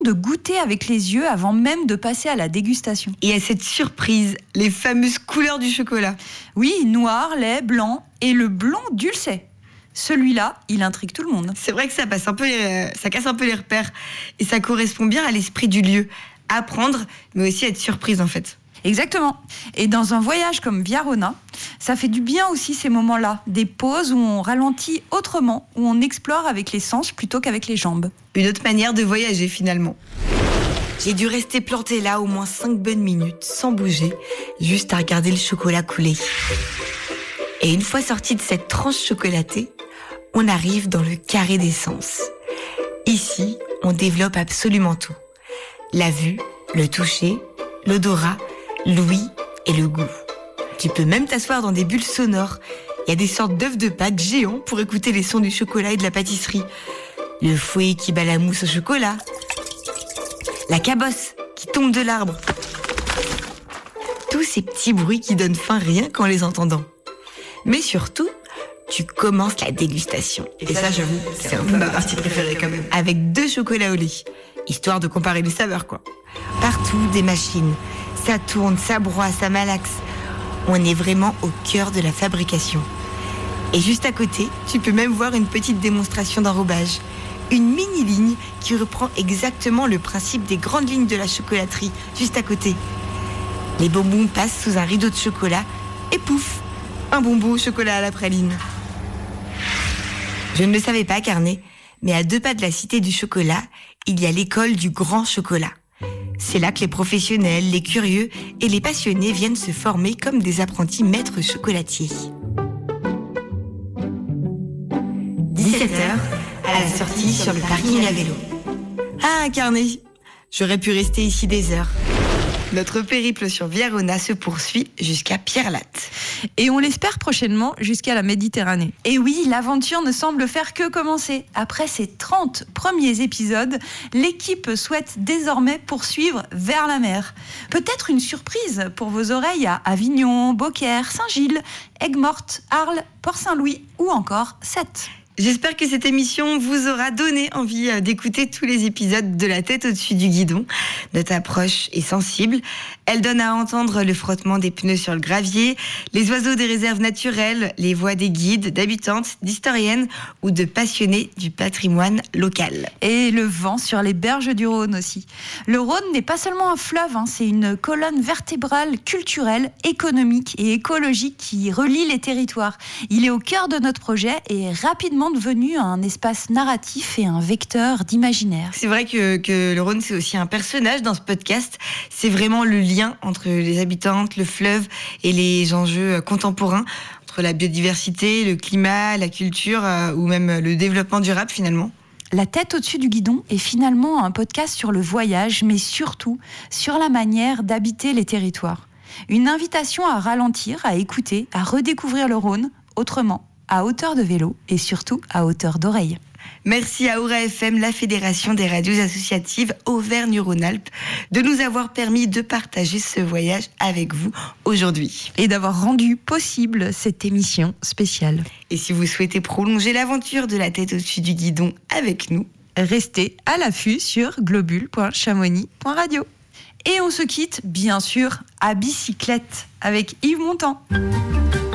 de goûter avec les yeux avant même de passer à la dégustation. Et à cette surprise, les fameuses couleurs du chocolat. Oui, noir, lait, blanc et le blanc dulcet. Celui-là, il intrigue tout le monde. C'est vrai que ça casse un peu les repères. Et ça correspond bien à l'esprit du lieu. Apprendre, mais aussi être surprise en fait. Exactement. Et dans un voyage comme Via-Rhôna, ça fait du bien aussi ces moments-là. Des pauses où on ralentit autrement, où on explore avec les sens plutôt qu'avec les jambes. Une autre manière de voyager finalement. J'ai dû rester plantée là au moins 5 bonnes minutes, sans bouger, juste à regarder le chocolat couler. Et une fois sorti de cette tranche chocolatée, on arrive dans le carré des sens. Ici, on développe absolument tout. La vue, le toucher, l'odorat, l'ouïe et le goût. Tu peux même t'asseoir dans des bulles sonores. Il y a des sortes d'œufs de Pâques géants pour écouter les sons du chocolat et de la pâtisserie. Le fouet qui bat la mousse au chocolat. La cabosse qui tombe de l'arbre. Tous ces petits bruits qui donnent faim rien qu'en les entendant. Mais surtout, tu commences la dégustation. Et ça, j'avoue, c'est un peu ma partie préférée quand même. Avec 2 chocolats au lait, histoire de comparer les saveurs, quoi. Partout, des machines. Ça tourne, ça broie, ça malaxe. On est vraiment au cœur de la fabrication. Et juste à côté, tu peux même voir une petite démonstration d'enrobage. Une mini-ligne qui reprend exactement le principe des grandes lignes de la chocolaterie, juste à côté. Les bonbons passent sous un rideau de chocolat et pouf, un bonbon au chocolat à la praline. Je ne le savais pas, Carnet, mais à 2 pas de la Cité du Chocolat, il y a l'école du Grand Chocolat. C'est là que les professionnels, les curieux et les passionnés viennent se former comme des apprentis maîtres chocolatiers. 17h, à la sortie sur le parking à vélo. Ah, Carnet, j'aurais pu rester ici des heures. Notre périple sur Via-Rhôna se poursuit jusqu'à Pierre-Latte. Et on l'espère prochainement jusqu'à la Méditerranée. Et oui, l'aventure ne semble faire que commencer. Après ces 30 premiers épisodes, l'équipe souhaite désormais poursuivre vers la mer. Peut-être une surprise pour vos oreilles à Avignon, Beaucaire, Saint-Gilles, Aigues-Mortes, Arles, Port-Saint-Louis ou encore Sète. J'espère que cette émission vous aura donné envie d'écouter tous les épisodes de La tête au-dessus du guidon. Notre approche est sensible. Elle donne à entendre le frottement des pneus sur le gravier, les oiseaux des réserves naturelles, les voix des guides, d'habitantes, d'historiennes ou de passionnés du patrimoine local. Et le vent sur les berges du Rhône aussi. Le Rhône n'est pas seulement un fleuve, c'est une colonne vertébrale culturelle, économique et écologique qui relie les territoires. Il est au cœur de notre projet et est rapidement devenu un espace narratif et un vecteur d'imaginaire. C'est vrai que le Rhône, c'est aussi un personnage dans ce podcast. C'est vraiment le lien entre les habitantes, le fleuve et les enjeux contemporains, entre la biodiversité, le climat, la culture ou même le développement durable finalement. La tête au-dessus du guidon est finalement un podcast sur le voyage, mais surtout sur la manière d'habiter les territoires. Une invitation à ralentir, à écouter, à redécouvrir le Rhône autrement, à hauteur de vélo et surtout à hauteur d'oreille. Merci à Aura FM, la Fédération des radios associatives Auvergne-Rhône-Alpes, de nous avoir permis de partager ce voyage avec vous aujourd'hui. Et d'avoir rendu possible cette émission spéciale. Et si vous souhaitez prolonger l'aventure de La tête au-dessus du guidon avec nous, restez à l'affût sur globule.chamonix.radio. Et on se quitte, bien sûr, à bicyclette avec Yves Montand.